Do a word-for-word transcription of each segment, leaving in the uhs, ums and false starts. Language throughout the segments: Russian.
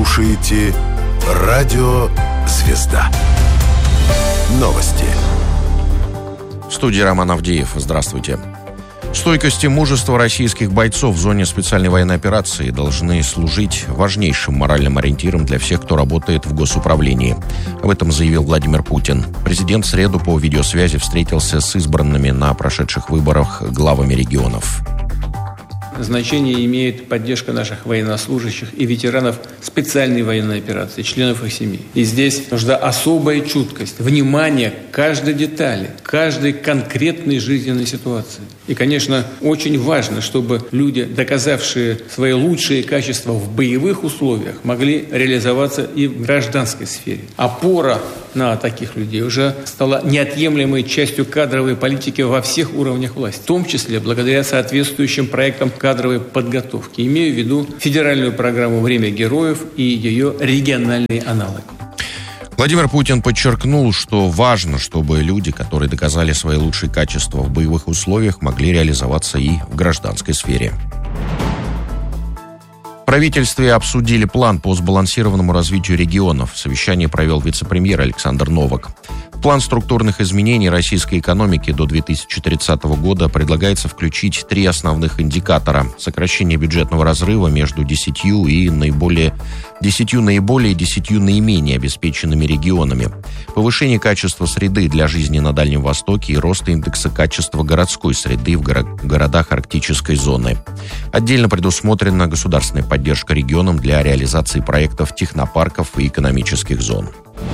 слушаете Радио «Звезда». Новости. В студии Роман Авдеев. Здравствуйте. Стойкость и мужество российских бойцов в зоне специальной военной операции должны служить важнейшим моральным ориентиром для всех, кто работает в госуправлении. Об этом заявил Владимир Путин. Президент в среду по видеосвязи встретился с избранными на прошедших выборах главами регионов. Значение имеет поддержка наших военнослужащих и ветеранов специальной военной операции, членов их семей. И здесь нужна особая чуткость, внимание к каждой детали, к каждой конкретной жизненной ситуации. И, конечно, очень важно, чтобы люди, доказавшие свои лучшие качества в боевых условиях, могли реализоваться и в гражданской сфере. Опора на таких людей уже стала неотъемлемой частью кадровой политики во всех уровнях власти, в том числе благодаря соответствующим проектам кадровой подготовки. Имею в виду федеральную программу «Время героев» и ее региональные аналоги. Владимир Путин подчеркнул, что важно, чтобы люди, которые доказали свои лучшие качества в боевых условиях, могли реализоваться и в гражданской сфере. В правительстве обсудили план по сбалансированному развитию регионов. Совещание провел вице-премьер Александр Новак. В план структурных изменений российской экономики до две тысячи тридцатого года предлагается включить три основных индикатора: сокращение бюджетного разрыва между десятью и наиболее десятью наиболее и десятью наименее обеспеченными регионами, повышение качества среды для жизни на Дальнем Востоке и рост индекса качества городской среды в горо- городах арктической зоны. Отдельно предусмотрена государственная поддержка регионам для реализации проектов технопарков и экономических зон.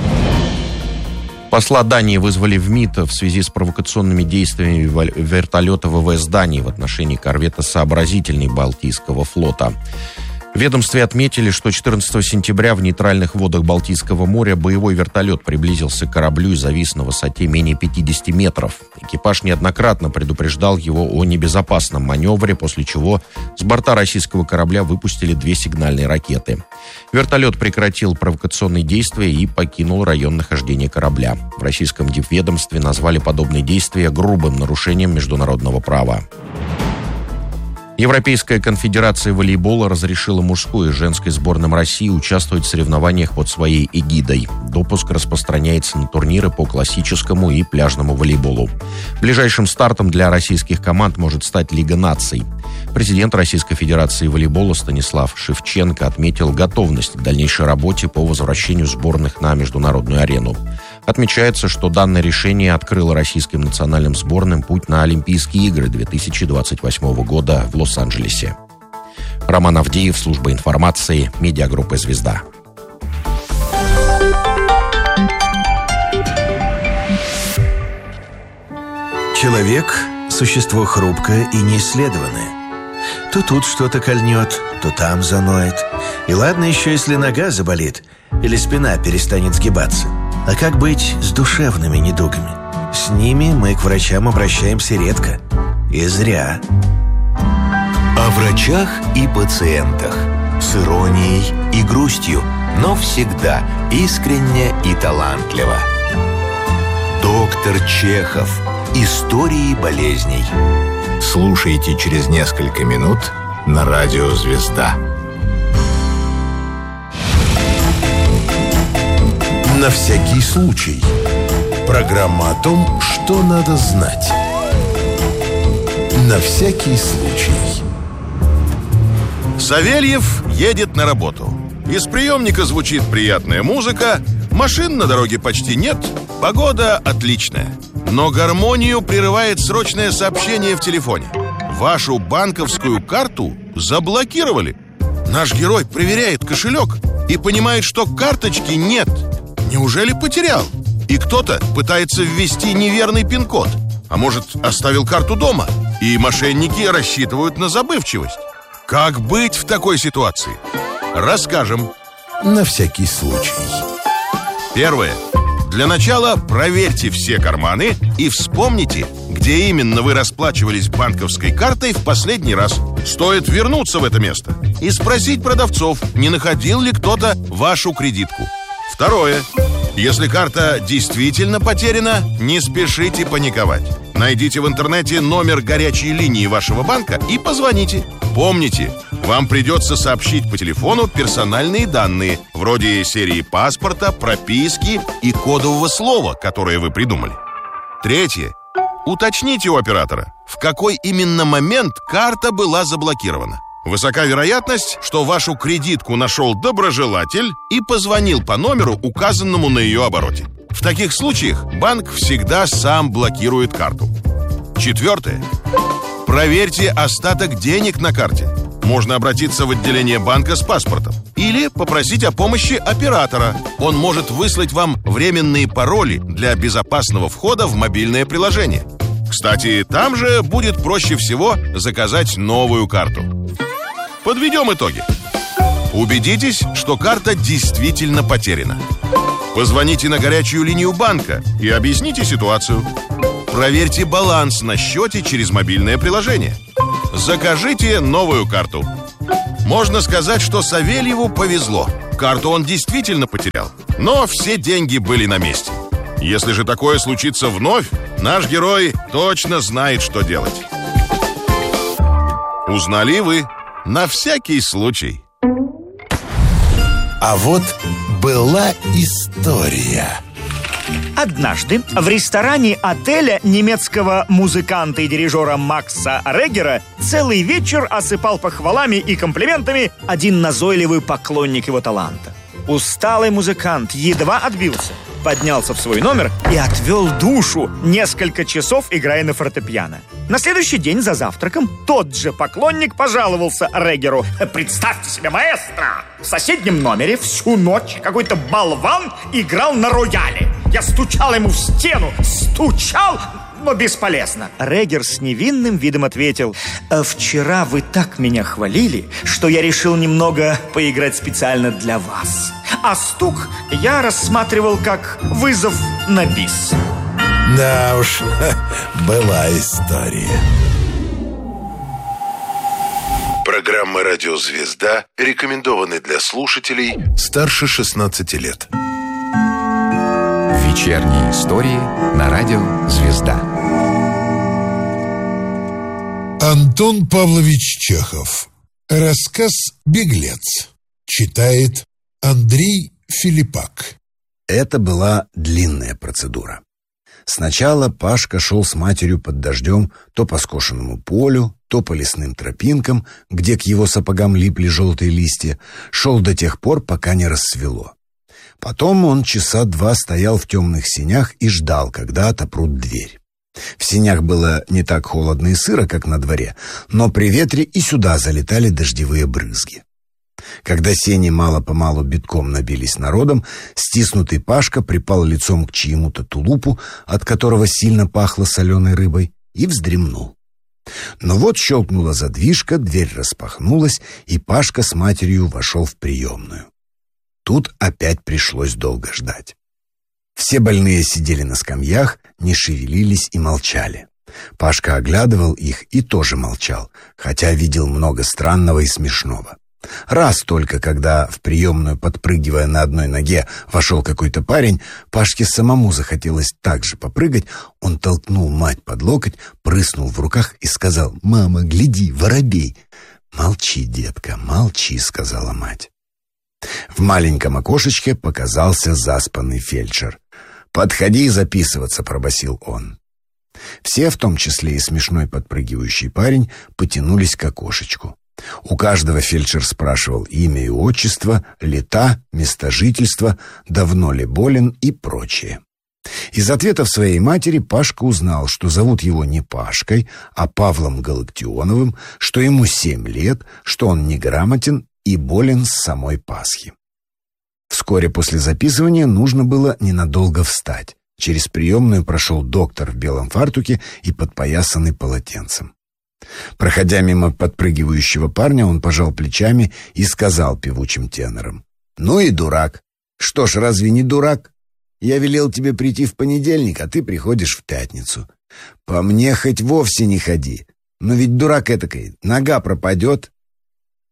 Посла Дании вызвали в МИД в связи с провокационными действиями вертолета ВВС Дании в отношении корвета «Сообразительный» Балтийского флота. В ведомстве отметили, что четырнадцатого сентября в нейтральных водах Балтийского моря боевой вертолет приблизился к кораблю и завис на высоте менее пятидесяти метров. Экипаж неоднократно предупреждал его о небезопасном маневре, после чего с борта российского корабля выпустили две сигнальные ракеты. Вертолет прекратил провокационные действия и покинул район нахождения корабля. В российском дипведомстве назвали подобные действия грубым нарушением международного права. Европейская конфедерация волейбола разрешила мужской и женской сборным России участвовать в соревнованиях под своей эгидой. Допуск распространяется на турниры по классическому и пляжному волейболу. Ближайшим стартом для российских команд может стать Лига наций. Президент Российской Федерации волейбола Станислав Шевченко отметил готовность к дальнейшей работе по возвращению сборных на международную арену. Отмечается, что данное решение открыло российским национальным сборным путь на Олимпийские игры две тысячи двадцать восьмого года в Лос-Анджелесе. Роман Авдеев, служба информации, медиагруппа «Звезда». Человек – существо хрупкое и неисследованное. То тут что-то кольнет, то там заноет. И ладно еще, если нога заболит или спина перестанет сгибаться. А как быть с душевными недугами? С ними мы к врачам обращаемся редко. И зря. О врачах и пациентах. С иронией и грустью, но всегда искренне и талантливо. Доктор Чехов. Истории болезней. Слушайте через несколько минут на радио «Звезда». На всякий случай. Программа о том, что надо знать. На всякий случай. Савельев едет на работу. Из приемника звучит приятная музыка, машин на дороге почти нет, погода отличная. Но гармонию прерывает срочное сообщение в телефоне. Вашу банковскую карту заблокировали. Наш герой проверяет кошелек и понимает, что карточки нет. Неужели потерял? И кто-то пытается ввести неверный пин-код. А может, оставил карту дома? И мошенники рассчитывают на забывчивость. Как быть в такой ситуации? Расскажем. На всякий случай. Первое. Для начала проверьте все карманы и вспомните, где именно вы расплачивались банковской картой в последний раз. Стоит вернуться в это место и спросить продавцов, не находил ли кто-то вашу кредитку. Второе. Если карта действительно потеряна, не спешите паниковать. Найдите в интернете номер горячей линии вашего банка и позвоните. Помните, вам придется сообщить по телефону персональные данные, вроде серии паспорта, прописки и кодового слова, которое вы придумали. Третье. Уточните у оператора, в какой именно момент карта была заблокирована. Высока вероятность, что вашу кредитку нашел доброжелатель и позвонил по номеру, указанному на ее обороте. В таких случаях банк всегда сам блокирует карту. Четвертое. Проверьте остаток денег на карте. Можно обратиться в отделение банка с паспортом или попросить о помощи оператора. Он может выслать вам временные пароли для безопасного входа в мобильное приложение. Кстати, там же будет проще всего заказать новую карту. Подведем итоги. Убедитесь, что карта действительно потеряна. Позвоните на горячую линию банка и объясните ситуацию. Проверьте баланс на счете через мобильное приложение. Закажите новую карту. Можно сказать, что Савельеву повезло. Карту он действительно потерял, но все деньги были на месте. Если же такое случится вновь, наш герой точно знает, что делать. Узнали вы? На всякий случай. А вот была история. Однажды в ресторане отеля немецкого музыканта и дирижера Макса Регера целый вечер осыпал похвалами и комплиментами один назойливый поклонник его таланта. Усталый музыкант едва отбился, поднялся в свой номер и отвел душу, несколько часов играя на фортепиано. На следующий день за завтраком тот же поклонник пожаловался Регеру. «Представьте себе, маэстро, в соседнем номере всю ночь какой-то болван играл на рояле. Я стучал ему в стену, стучал, но бесполезно». Регер с невинным видом ответил: «Вчера вы так меня хвалили, что я решил немного поиграть специально для вас. А стук я рассматривал как вызов на бис». Да уж, была история. Программа «Радио Звезда» рекомендованы для слушателей старше шестнадцати лет. Вечерние истории на радио «Звезда». Антон Павлович Чехов. Рассказ «Беглец». Читает Андрей Филиппак. Это была длинная процедура. Сначала Пашка шел с матерью под дождем то по скошенному полю, то по лесным тропинкам, где к его сапогам липли желтые листья, шел до тех пор, пока не рассвело. Потом он часа два стоял в темных сенях и ждал, когда отопрут дверь. В сенях было не так холодно и сыро, как на дворе, но при ветре и сюда залетали дождевые брызги. Когда сени мало-помалу битком набились народом, стиснутый Пашка припал лицом к чьему-то тулупу, от которого сильно пахло соленой рыбой, и вздремнул. Но вот щелкнула задвижка, дверь распахнулась, и Пашка с матерью вошел в приемную. Тут опять пришлось долго ждать. Все больные сидели на скамьях, не шевелились и молчали. Пашка оглядывал их и тоже молчал, хотя видел много странного и смешного. Раз только, когда в приемную, подпрыгивая на одной ноге, вошел какой-то парень, Пашке самому захотелось так же попрыгать. Он толкнул мать под локоть, прыснул в руках и сказал: «Мама, гляди, воробей!» «Молчи, детка, молчи», — сказала мать. В маленьком окошечке показался заспанный фельдшер. «Подходи записываться», — пробасил он. Все, в том числе и смешной подпрыгивающий парень, потянулись к окошечку. У каждого фельдшер спрашивал имя и отчество, лета, место жительства, давно ли болен и прочее. Из ответов своей матери Пашка узнал, что зовут его не Пашкой, а Павлом Галактионовым, что ему семь лет, что он неграмотен и болен с самой Пасхи. Вскоре после записывания нужно было ненадолго встать. Через приемную прошел доктор в белом фартуке и подпоясанный полотенцем. Проходя мимо подпрыгивающего парня, он пожал плечами и сказал певучим тенором: «Ну и дурак. Что ж, разве не дурак? Я велел тебе прийти в понедельник, а ты приходишь в пятницу. По мне хоть вовсе не ходи. Но ведь дурак этакой, нога пропадет».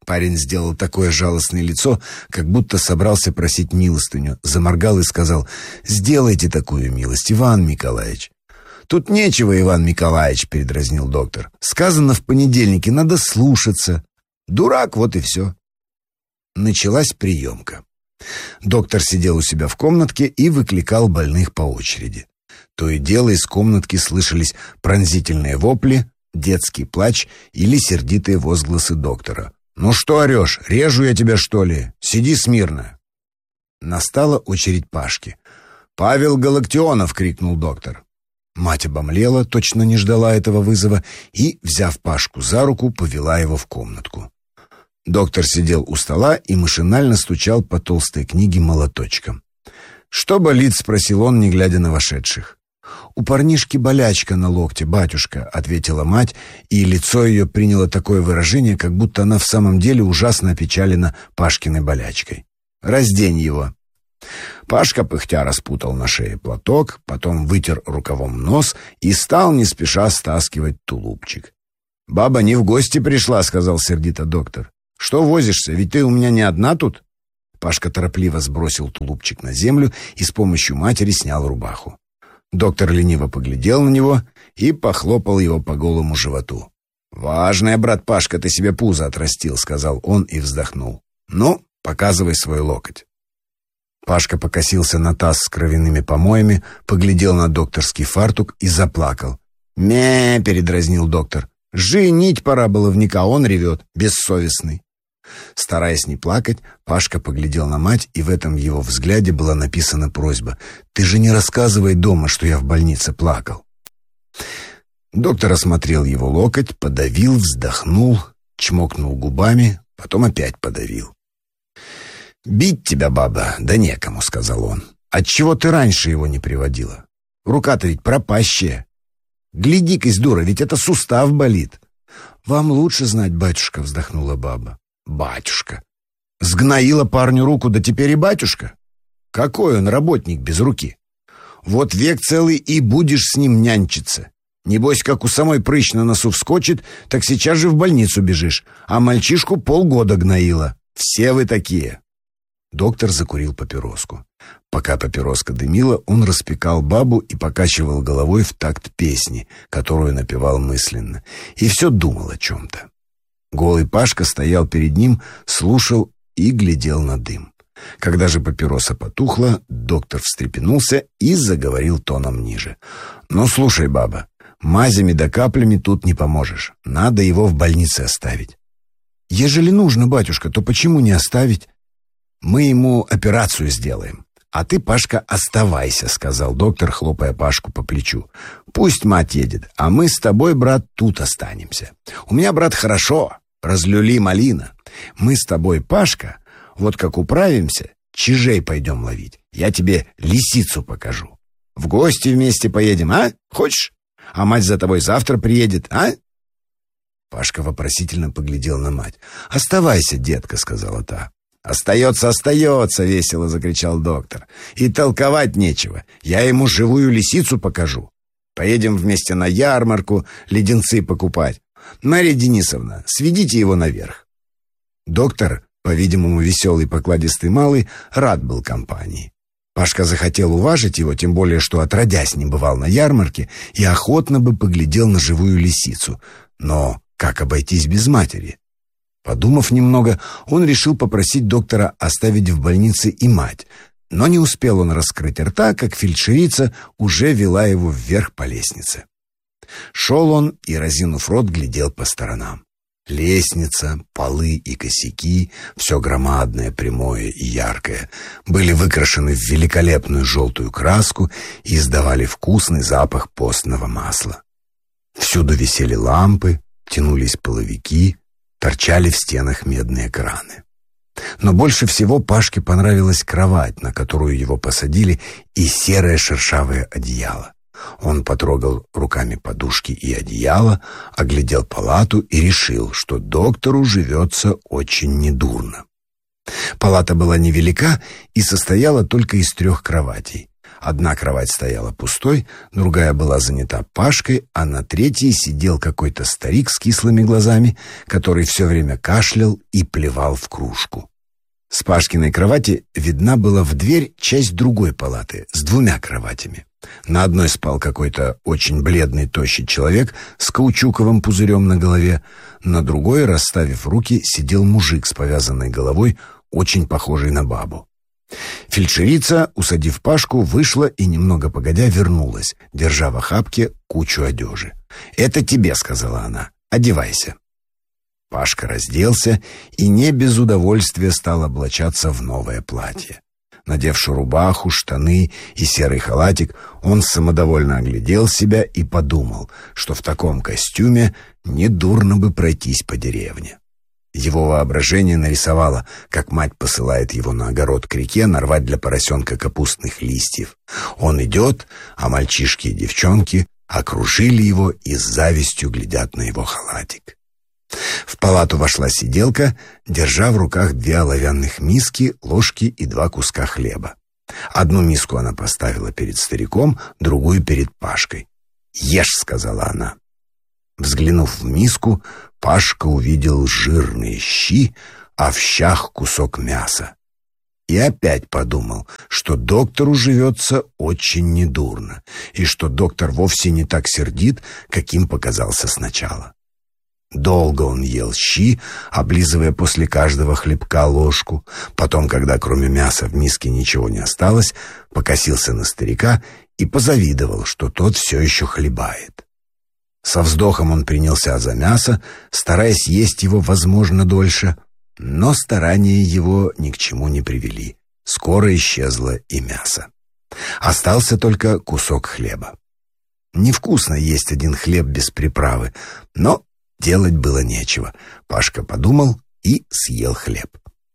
Парень сделал такое жалостное лицо, как будто собрался просить милостыню, заморгал и сказал: «Сделайте такую милость, Иван Николаевич». «Тут нечего, Иван Николаевич», — передразнил доктор. «Сказано в понедельнике, надо слушаться. Дурак, вот и все». Началась приемка. Доктор сидел у себя в комнатке и выкликал больных по очереди. То и дело из комнатки слышались пронзительные вопли, детский плач или сердитые возгласы доктора. «Ну что орешь? Режу я тебя, что ли? Сиди смирно!» Настала очередь Пашки. «Павел Галактионов!» — крикнул доктор. Мать обомлела, точно не ждала этого вызова, и, взяв Пашку за руку, повела его в комнатку. Доктор сидел у стола и машинально стучал по толстой книге молоточком. «Что болит?» — спросил он, не глядя на вошедших. «У парнишки болячка на локте, батюшка», — ответила мать, и лицо ее приняло такое выражение, как будто она в самом деле ужасно опечалена Пашкиной болячкой. «Раздень его». Пашка пыхтя распутал на шее платок, потом вытер рукавом нос и стал не спеша стаскивать тулупчик. «Баба не в гости пришла», — сказал сердито доктор. «Что возишься? Ведь ты у меня не одна тут». Пашка торопливо сбросил тулупчик на землю и с помощью матери снял рубаху. Доктор лениво поглядел на него и похлопал его по голому животу. «Важное, брат Пашка, ты себе пузо отрастил», — сказал он и вздохнул. «Ну, показывай свой локоть». Пашка покосился на таз с кровяными помоями, поглядел на докторский фартук и заплакал. «Мя!» — передразнил доктор. «Женить пора баловника, он ревет, бессовестный». Стараясь не плакать, Пашка поглядел на мать, и в этом его взгляде была написана просьба: «Ты же не рассказывай дома, что я в больнице плакал». Доктор осмотрел его локоть, подавил, вздохнул, чмокнул губами, потом опять подавил. «Бить тебя, баба, да некому», — сказал он. «Отчего ты раньше его не приводила? Рука-то ведь пропащая. Гляди-кась, дура, ведь это сустав болит». «Вам лучше знать, батюшка», — вздохнула баба. «Батюшка! Сгноила парню руку, да теперь и батюшка? Какой он работник без руки? Вот век целый и будешь с ним нянчиться. Небось, как у самой прыщ на носу вскочит, так сейчас же в больницу бежишь, а мальчишку полгода гноила. Все вы такие». Доктор закурил папироску. Пока папироска дымила, он распекал бабу и покачивал головой в такт песни, которую напевал мысленно, и все думал о чем-то. Голый Пашка стоял перед ним, слушал и глядел на дым. Когда же папироса потухла, доктор встрепенулся и заговорил тоном ниже. «Ну, слушай, баба, мазями да каплями тут не поможешь. Надо его в больнице оставить». «Ежели нужно, батюшка, то почему не оставить?» «Мы ему операцию сделаем. А ты, Пашка, оставайся», — сказал доктор, хлопая Пашку по плечу. «Пусть мать едет, а мы с тобой, брат, тут останемся. У меня, брат, хорошо. Разлюли малина. Мы с тобой, Пашка, вот как управимся, чижей пойдем ловить. Я тебе лисицу покажу. В гости вместе поедем, а? Хочешь? А мать за тобой завтра приедет, а?» Пашка вопросительно поглядел на мать. «Оставайся, детка», — сказала та. «Остается, остается», — весело закричал доктор. «И толковать нечего. Я ему живую лисицу покажу. Поедем вместе на ярмарку леденцы покупать. Марья Денисовна, сведите его наверх». Доктор, по-видимому, веселый покладистый малый, рад был компании. Пашка захотел уважить его, тем более, что отродясь не бывал на ярмарке, и охотно бы поглядел на живую лисицу. Но как обойтись без матери? Подумав немного, он решил попросить доктора оставить в больнице и мать. Но не успел он раскрыть рта, как фельдшерица уже вела его вверх по лестнице. Шел он и, разинув рот, глядел по сторонам. Лестница, полы и косяки, все громадное, прямое и яркое, были выкрашены в великолепную желтую краску и издавали вкусный запах постного масла. Всюду висели лампы, тянулись половики, торчали в стенах медные краны. Но больше всего Пашке понравилась кровать, на которую его посадили, и серое шершавое одеяло. Он потрогал руками подушки и одеяло, оглядел палату и решил, что доктору живется очень недурно. Палата была невелика и состояла только из трех кроватей. Одна кровать стояла пустой, другая была занята Пашкой, а на третьей сидел какой-то старик с кислыми глазами, который все время кашлял и плевал в кружку. С Пашкиной кровати видна была в дверь часть другой палаты с двумя кроватями. На одной спал какой-то очень бледный, тощий человек с каучуковым пузырем на голове, на другой, расставив руки, сидел мужик с повязанной головой, очень похожий на бабу. Фельдшерица, усадив Пашку, вышла и немного погодя вернулась, держа в охапке кучу одежи. «Это тебе», — сказала она, — «одевайся». Пашка разделся и не без удовольствия стал облачаться в новое платье. Надевши рубаху, штаны и серый халатик, он самодовольно оглядел себя и подумал, что в таком костюме недурно бы пройтись по деревне. Его воображение нарисовало, как мать посылает его на огород к реке нарвать для поросенка капустных листьев. Он идет, а мальчишки и девчонки окружили его и с завистью глядят на его халатик. В палату вошла сиделка, держа в руках две оловянных миски, ложки и два куска хлеба. Одну миску она поставила перед стариком, другую перед Пашкой. «Ешь», — сказала она. Взглянув в миску, Пашка увидел жирные щи, а в щах кусок мяса. И опять подумал, что доктору живется очень недурно, и что доктор вовсе не так сердит, каким показался сначала. Долго он ел щи, облизывая после каждого хлебка ложку. Потом, когда кроме мяса в миске ничего не осталось, покосился на старика и позавидовал, что тот все еще хлебает. Со вздохом он принялся за мясо, стараясь есть его, возможно, дольше, но старания его ни к чему не привели. Скоро исчезло и мясо. Остался только кусок хлеба. Невкусно есть один хлеб без приправы, но делать было нечего. Пашка подумал и съел хлеб.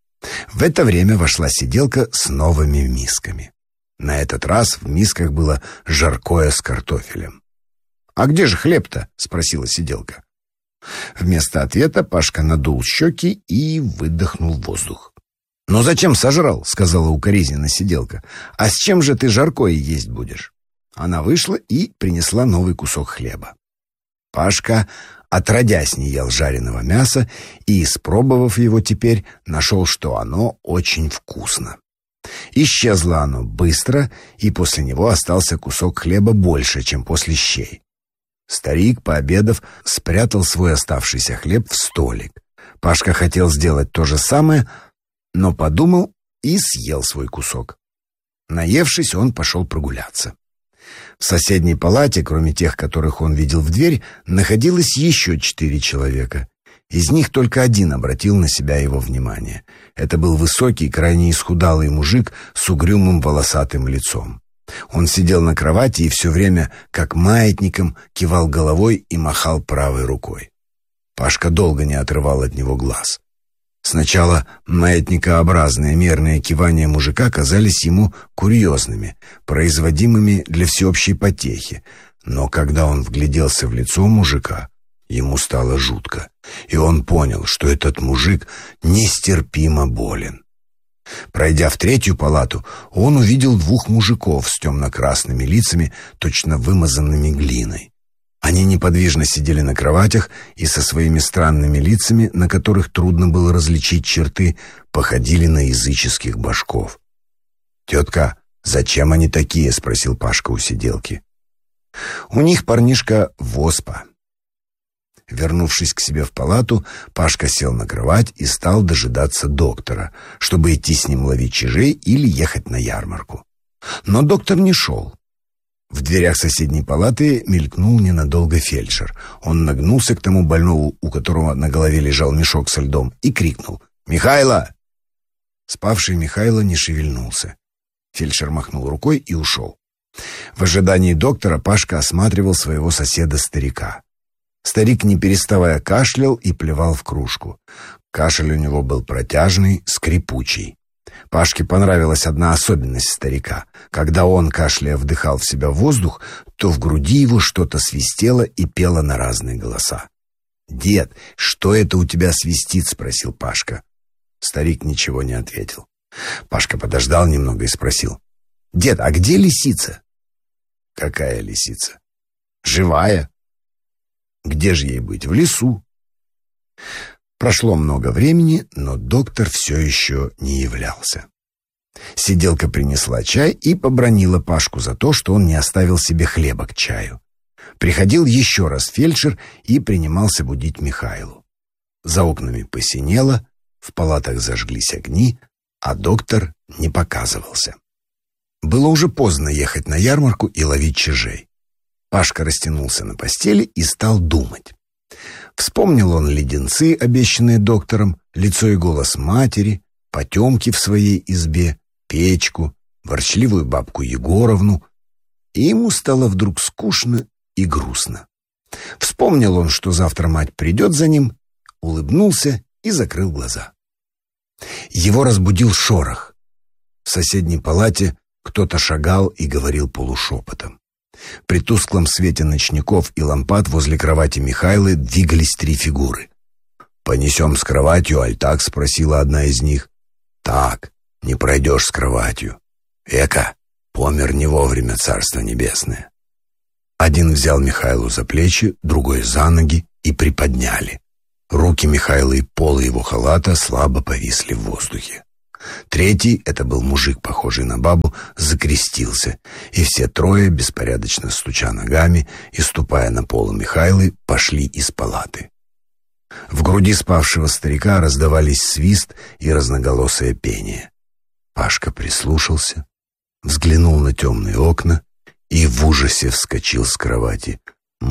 В это время вошла сиделка с новыми мисками. На этот раз в мисках было жаркое с картофелем. «А где же хлеб-то?» — спросила сиделка. Вместо ответа Пашка надул щеки и выдохнул воздух. «Ну зачем сожрал?» — сказала укоризненно сиделка. «А с чем же ты жаркое есть будешь?» Она вышла и принесла новый кусок хлеба. Пашка отродясь не ел жареного мяса и, испробовав его теперь, нашел, что оно очень вкусно. Исчезло оно быстро, и после него остался кусок хлеба больше, чем после щей. Старик, пообедав, спрятал свой оставшийся хлеб в столик. Пашка хотел сделать то же самое, но подумал и съел свой кусок. Наевшись, он пошел прогуляться. В соседней палате, кроме тех, которых он видел в дверь, находилось еще четыре человека. Из них только один обратил на себя его внимание. Это был высокий, крайне исхудалый мужик с угрюмым волосатым лицом. Он сидел на кровати и все время, как маятником, кивал головой и махал правой рукой. Пашка долго не отрывал от него глаз. Сначала маятникообразные мерные кивания мужика казались ему курьезными, производимыми для всеобщей потехи, но когда он вгляделся в лицо мужика, ему стало жутко, и он понял, что этот мужик нестерпимо болен. Пройдя в третью палату, он увидел двух мужиков с темно-красными лицами, точно вымазанными глиной. Они неподвижно сидели на кроватях и со своими странными лицами, на которых трудно было различить черты, походили на языческих башков. «Тетка, зачем они такие?» — спросил Пашка у сиделки. «У них, парнишка, воспа». Вернувшись к себе в палату, Пашка сел на кровать и стал дожидаться доктора, чтобы идти с ним ловить чижей или ехать на ярмарку. Но доктор не шел. В дверях соседней палаты мелькнул ненадолго фельдшер. Он нагнулся к тому больному, у которого на голове лежал мешок со льдом, и крикнул: «Михайло!» Спавший Михайло не шевельнулся. Фельдшер махнул рукой и ушел. В ожидании доктора Пашка осматривал своего соседа-старика. Старик, не переставая, кашлял и плевал в кружку. Кашель у него был протяжный, скрипучий. Пашке понравилась одна особенность старика. Когда он, кашляя, вдыхал в себя воздух, то в груди его что-то свистело и пело на разные голоса. «Дед, что это у тебя свистит?» — спросил Пашка. Старик ничего не ответил. Пашка подождал немного и спросил: Дед, а где лисица? Какая лисица? Живая. Где же ей быть? В лесу. Прошло много времени, но доктор все еще не являлся. Сиделка принесла чай и побранила Пашку за то, что он не оставил себе хлеба к чаю. Приходил еще раз фельдшер и принимался будить Михайлу. За окнами посинело, в палатах зажглись огни, а доктор не показывался. Было уже поздно ехать на ярмарку и ловить чижей. Пашка растянулся на постели и стал думать. Вспомнил он леденцы, обещанные доктором, лицо и голос матери, потемки в своей избе, печку, ворчливую бабку Егоровну, и ему стало вдруг скучно и грустно. Вспомнил он, что завтра мать придет за ним, улыбнулся и закрыл глаза. Его разбудил шорох. В соседней палате кто-то шагал и говорил полушепотом. При тусклом свете ночников и лампад возле кровати Михайлы двигались три фигуры. «Понесем с кроватью, аль так?» — спросила одна из них. «Так, не пройдешь с кроватью. Эка, помер не вовремя, царство небесное». Один взял Михайлу за плечи, другой за ноги и приподняли. Руки Михайлы и полы его халата слабо повисли в воздухе. Третий, это был мужик, похожий на бабу, закрестился, и все трое, беспорядочно стуча ногами и ступая на полу Михайлы, пошли из палаты. В груди спавшего старика раздавались свист и разноголосое пение. Пашка прислушался, взглянул на темные окна и в ужасе вскочил с кровати.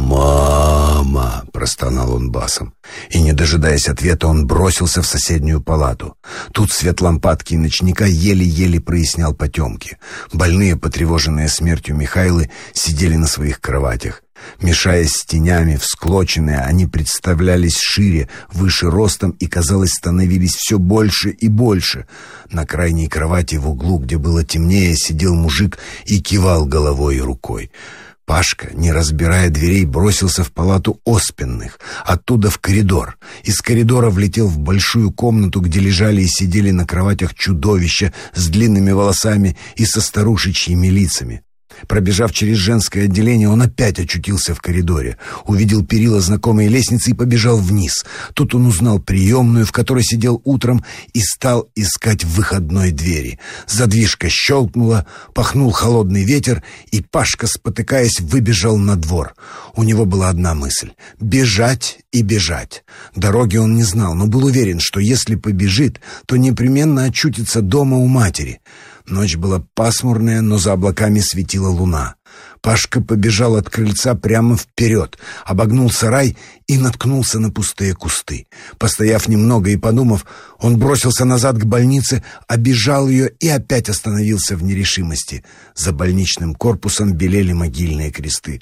«Мама!» — простонал он басом. И, не дожидаясь ответа, он бросился в соседнюю палату. Тут свет лампадки и ночника еле-еле прояснял потемки. Больные, потревоженные смертью Михайлы, сидели на своих кроватях. Мешаясь с тенями, всклоченные, они представлялись шире, выше ростом и, казалось, становились все больше и больше. На крайней кровати в углу, где было темнее, сидел мужик и кивал головой и рукой. Пашка, не разбирая дверей, бросился в палату Оспенных, оттуда в коридор. Из коридора влетел в большую комнату, где лежали и сидели на кроватях чудовища с длинными волосами и со старушечьими лицами. Пробежав через женское отделение, он опять очутился в коридоре. Увидел перила знакомой лестницы и побежал вниз. Тут он узнал приемную, в которой сидел утром, и стал искать выходной двери. Задвижка щелкнула, пахнул холодный ветер, и Пашка, спотыкаясь, выбежал на двор. У него была одна мысль — бежать и бежать. Дороги он не знал, но был уверен, что если побежит, то непременно очутится дома у матери. Ночь была пасмурная, но за облаками светила луна. Пашка побежал от крыльца прямо вперед, обогнул сарай и наткнулся на пустые кусты. Постояв немного и подумав, он бросился назад к больнице, обежал ее и опять остановился в нерешимости. За больничным корпусом белели могильные кресты.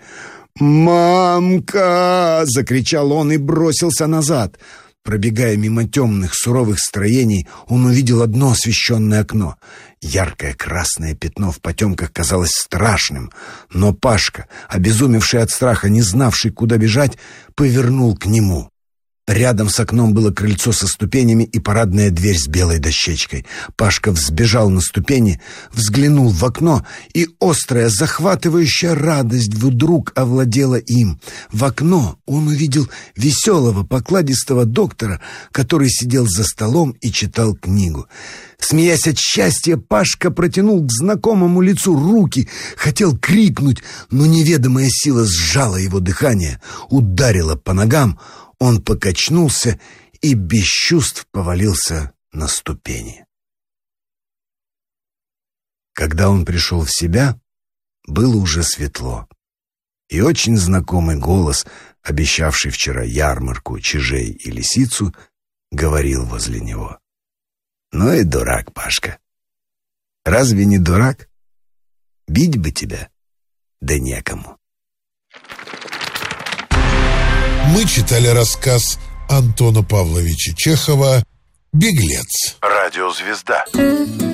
«Мамка!» — закричал он и бросился назад. Пробегая мимо темных, суровых строений, он увидел одно освещенное окно. Яркое красное пятно в потемках казалось страшным, но Пашка, обезумевший от страха, не знавший, куда бежать, повернул к нему. Рядом с окном было крыльцо со ступенями и парадная дверь с белой дощечкой. Пашка взбежал на ступени, взглянул в окно, и острая, захватывающая радость вдруг овладела им. В окно он увидел веселого, покладистого доктора, который сидел за столом и читал книгу. Смеясь от счастья, Пашка протянул к знакомому лицу руки, хотел крикнуть, но неведомая сила сжала его дыхание, ударила по ногам. Он покачнулся и без чувств повалился на ступени. Когда он пришел в себя, было уже светло, и очень знакомый голос, обещавший вчера ярмарку, чижей и лисицу, говорил возле него: «Ну и дурак, Пашка. Разве не дурак? Бить бы тебя, да некому». Мы читали рассказ Антона Павловича Чехова «Беглец». Радиозвезда.